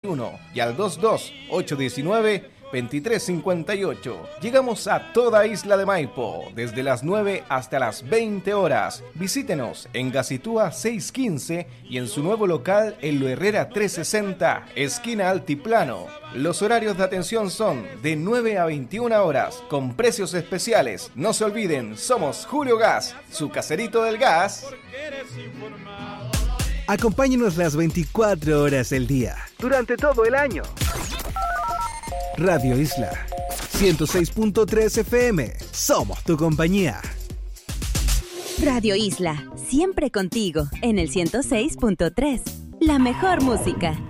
y al 22-819-2358. Llegamos a toda Isla de Maipo, desde las 9 hasta las 20 horas. Visítenos en Gacitúa 615 y en su nuevo local en Lo Herrera 360, esquina Altiplano. Los horarios de atención son de 9 a 21 horas, con precios especiales. No se olviden, somos Julio Gas, su caserito del gas. Acompáñenos las 24 horas del día, durante todo el año. Radio Isla 106.3 FM. Somos tu compañía. Radio Isla, siempre contigo en el 106.3. La mejor música.